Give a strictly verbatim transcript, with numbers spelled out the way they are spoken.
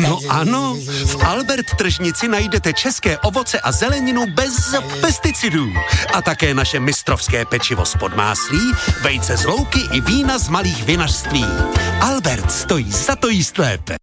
No ano, v Albert tržnici najdete české ovoce a zeleninu bez pesticidů. A také naše mistrovské pečivo z Podmáslí, vejce z louky i vína z malých vinařství. Albert stojí za to jíst lépe.